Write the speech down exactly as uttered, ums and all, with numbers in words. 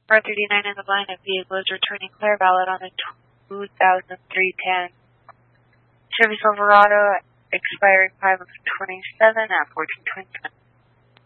R thirty-nine in the line of vehicle is returning clear valid on a two thousand three ten Chevy Silverado expiring five of twenty-seven at fourteen twenty-seven.